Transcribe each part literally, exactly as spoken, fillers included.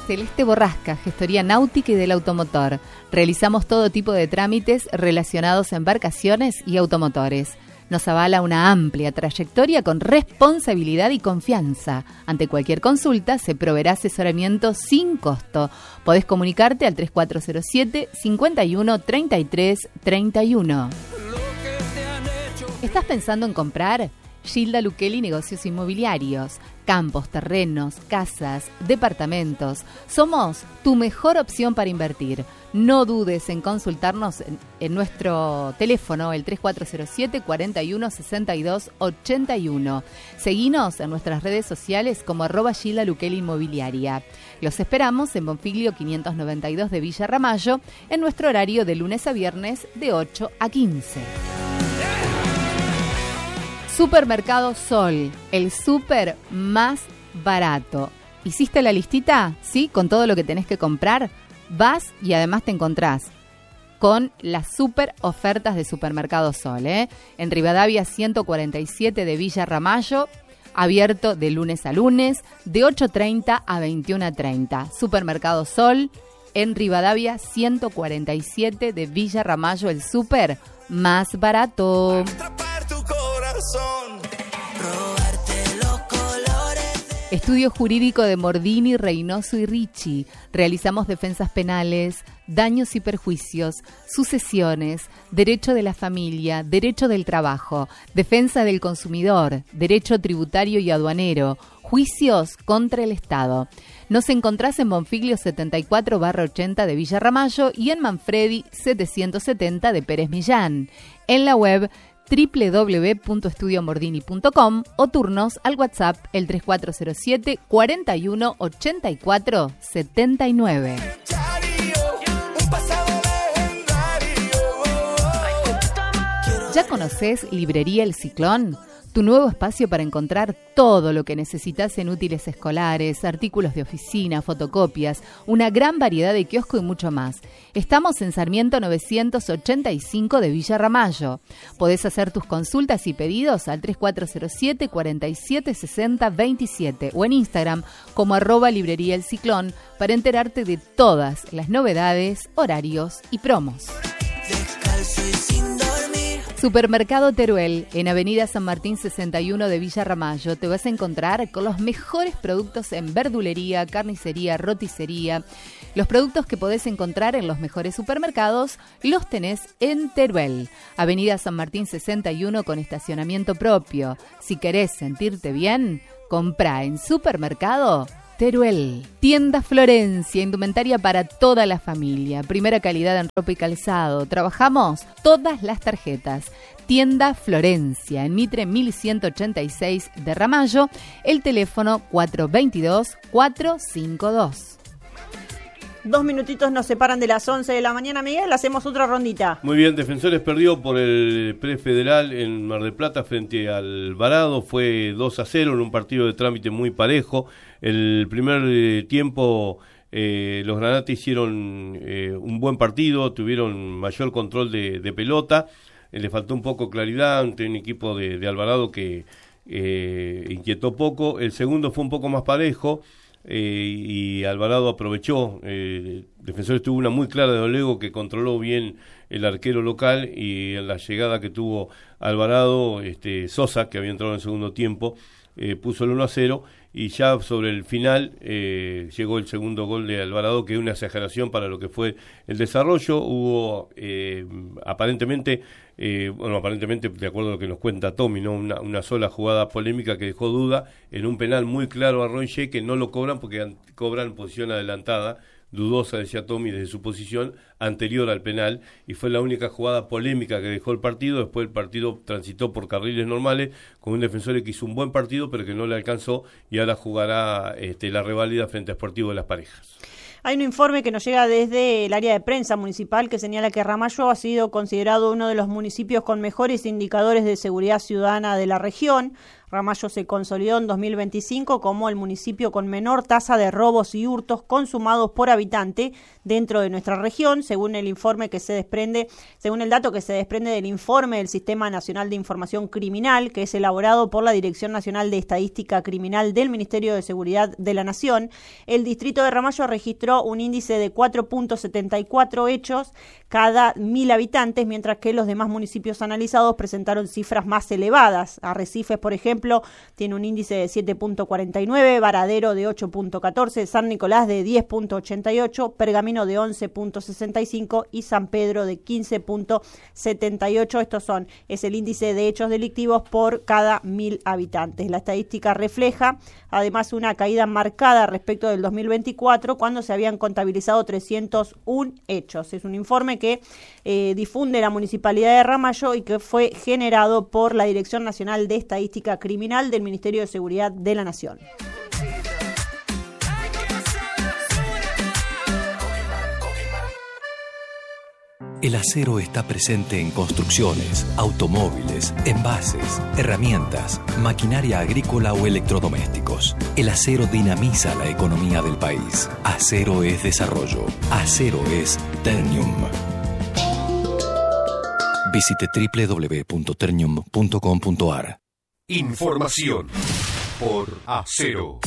Celeste Borrasca, gestoría náutica y del automotor. Realizamos todo tipo de trámites relacionados a embarcaciones y automotores. Nos avala una amplia trayectoria con responsabilidad y confianza. Ante cualquier consulta se proveerá asesoramiento sin costo. Podés comunicarte al tres cuatro cero siete, cinco uno, tres tres tres uno. ¿Estás pensando en comprar? Gilda Luquelli Negocios Inmobiliarios. Campos, terrenos, casas, departamentos. Somos tu mejor opción para invertir. No dudes en consultarnos en, en nuestro teléfono, el tres cuatro cero siete, cuatro uno, seis dos ocho uno. Seguinos en nuestras redes sociales como arroba Gilda Luquelli Inmobiliaria. Los esperamos en Bonfiglio quinientos noventa y dos de Villa Ramallo, en nuestro horario de lunes a viernes de ocho a quince. Supermercado Sol, el súper más barato. ¿Hiciste la listita? ¿Sí? Con todo lo que tenés que comprar. Vas y además te encontrás con las super ofertas de Supermercado Sol, ¿eh? En Rivadavia ciento cuarenta y siete de Villa Ramallo, abierto de lunes a lunes, de ocho treinta a veintiuno treinta. Supermercado Sol, en Rivadavia ciento cuarenta y siete de Villa Ramallo, el súper más barato. Estudio Jurídico de Mordini, Reynoso y Ricci. Realizamos defensas penales, daños y perjuicios, sucesiones, derecho de la familia, derecho del trabajo, defensa del consumidor, derecho tributario y aduanero, juicios contra el Estado. Nos encontrás en Bonfiglio setenta y cuatro barra ochenta de Villa Ramallo y en Manfredi setecientos setenta de Pérez Millán. En la web doble u doble u doble u punto estudio mordini punto com o turnos al WhatsApp el tres cuatro cero siete, cuatro uno, ocho cuatro siete nueve. ¿Ya conocés Librería El Ciclón? Tu nuevo espacio para encontrar todo lo que necesitas en útiles escolares, artículos de oficina, fotocopias, una gran variedad de kiosco y mucho más. Estamos en Sarmiento novecientos ochenta y cinco de Villa Ramallo. Podés hacer tus consultas y pedidos al tres cuatro cero siete, cuatro siete, seis cero dos siete o en Instagram como arroba Librería El Ciclón para enterarte de todas las novedades, horarios y promos. Supermercado Teruel, en Avenida San Martín sesenta y uno de Villa Ramallo. Te vas a encontrar con los mejores productos en verdulería, carnicería, roticería. Los productos que podés encontrar en los mejores supermercados los tenés en Teruel. Avenida San Martín sesenta y uno con estacionamiento propio. Si querés sentirte bien, comprá en Supermercado Teruel. Tienda Florencia, indumentaria para toda la familia. Primera calidad en ropa y calzado. Trabajamos todas las tarjetas. Tienda Florencia, en Mitre mil ciento ochenta y seis de Ramallo. El teléfono cuatro dos dos, cuatro cinco dos. Dos minutitos nos separan de las once de la mañana, Miguel. Hacemos otra rondita. Muy bien, Defensores perdió por el prefederal en Mar del Plata frente al Alvarado. Fue dos a cero en un partido de trámite muy parejo. El primer eh, tiempo eh, los Granate hicieron eh, un buen partido, tuvieron mayor control de, de pelota. Eh, le faltó un poco claridad ante un equipo de, de Alvarado que eh, inquietó poco. El segundo fue un poco más parejo. Eh, y Alvarado aprovechó, eh, Defensores tuvo una muy clara de Olego que controló bien el arquero local, y en la llegada que tuvo Alvarado, este, Sosa, que había entrado en el segundo tiempo, eh, puso el uno a cero, y ya sobre el final eh, llegó el segundo gol de Alvarado, que es una exageración para lo que fue el desarrollo. Hubo eh, aparentemente, eh, bueno, aparentemente de acuerdo a lo que nos cuenta Tommy, ¿no? una, una sola jugada polémica que dejó duda en un penal muy claro a Ronche, que no lo cobran porque cobran posición adelantada, dudosa, decía Tommy, desde su posición anterior al penal, y fue la única jugada polémica que dejó el partido. Después el partido transitó por carriles normales con un Defensor que hizo un buen partido pero que no le alcanzó, y ahora jugará este, la reválida frente a Sportivo de Las Parejas. Hay un informe que nos llega desde el área de prensa municipal que señala que Ramallo ha sido considerado uno de los municipios con mejores indicadores de seguridad ciudadana de la región. Ramallo se consolidó en dos mil veinticinco como el municipio con menor tasa de robos y hurtos consumados por habitante dentro de nuestra región, según el informe que se desprende, según el dato que se desprende del informe del Sistema Nacional de Información Criminal, que es elaborado por la Dirección Nacional de Estadística Criminal del Ministerio de Seguridad de la Nación. El distrito de Ramallo registró un índice de cuatro punto setenta y cuatro hechos cada mil habitantes, mientras que los demás municipios analizados presentaron cifras más elevadas. Arrecifes, por ejemplo, tiene un índice de siete punto cuarenta y nueve, Varadero de ocho punto catorce, San Nicolás de diez punto ochenta y ocho, Pergamino de once punto sesenta y cinco y San Pedro de quince punto setenta y ocho. Estos son, es el índice de hechos delictivos por cada mil habitantes. La estadística refleja además una caída marcada respecto del dos mil veinticuatro, cuando se habían contabilizado trescientos uno hechos. Es un informe que eh, difunde la Municipalidad de Ramallo y que fue generado por la Dirección Nacional de Estadística Criminal del Ministerio de Seguridad de la Nación. El acero está presente en construcciones, automóviles, envases, herramientas, maquinaria agrícola o electrodomésticos. El acero dinamiza la economía del país. Acero es desarrollo. Acero es Ternium. Visite doble u doble u doble u punto ternium punto com punto a r. Información por Acero.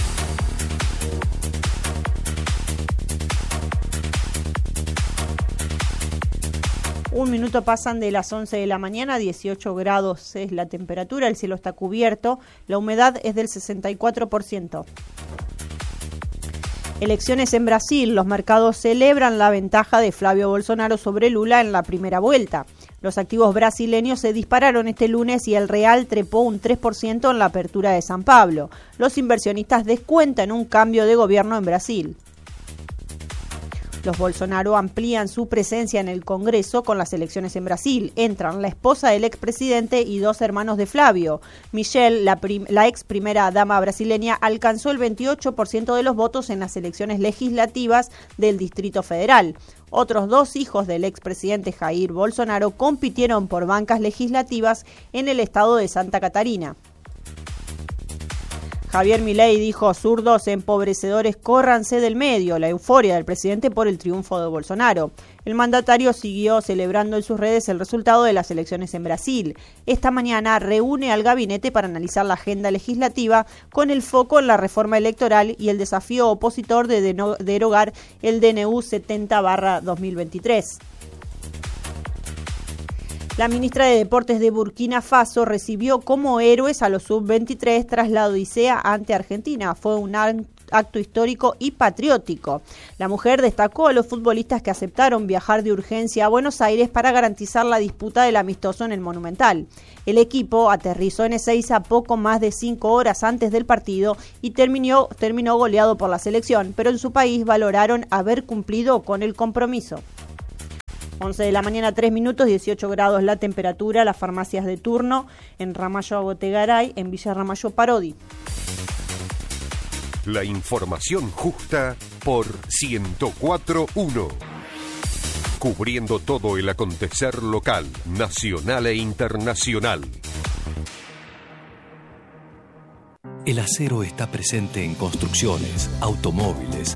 Un minuto pasan de las once de la mañana, dieciocho grados es la temperatura, el cielo está cubierto, la humedad es del sesenta y cuatro por ciento. Elecciones en Brasil, los mercados celebran la ventaja de Flavio Bolsonaro sobre Lula en la primera vuelta. Los activos brasileños se dispararon este lunes y el real trepó un tres por ciento en la apertura de San Pablo. Los inversionistas descuentan un cambio de gobierno en Brasil. Los Bolsonaro amplían su presencia en el Congreso con las elecciones en Brasil. Entran la esposa del expresidente y dos hermanos de Flavio. Michelle, la, prim- la ex primera dama brasileña, alcanzó el veintiocho por ciento de los votos en las elecciones legislativas del Distrito Federal. Otros dos hijos del expresidente Jair Bolsonaro compitieron por bancas legislativas en el estado de Santa Catarina. Javier Milei dijo: zurdos empobrecedores, córranse del medio. La euforia del presidente por el triunfo de Bolsonaro. El mandatario siguió celebrando en sus redes el resultado de las elecciones en Brasil. Esta mañana reúne al gabinete para analizar la agenda legislativa con el foco en la reforma electoral y el desafío opositor de derogar el D N U setenta barra dos mil veintitrés. La ministra de Deportes de Burkina Faso recibió como héroes a los sub veintitrés tras la odisea ante Argentina. Fue un acto histórico y patriótico. La mujer destacó a los futbolistas que aceptaron viajar de urgencia a Buenos Aires para garantizar la disputa del amistoso en el Monumental. El equipo aterrizó en Ezeiza poco más de cinco horas antes del partido y terminó, terminó goleado por la selección, pero en su país valoraron haber cumplido con el compromiso. once de la mañana, tres minutos, dieciocho grados la temperatura, las farmacias de turno en Ramallo Agotegaray, en Villa Ramallo Parodi. La información justa por ciento cuatro punto uno. Cubriendo todo el acontecer local, nacional e internacional. El acero está presente en construcciones, automóviles,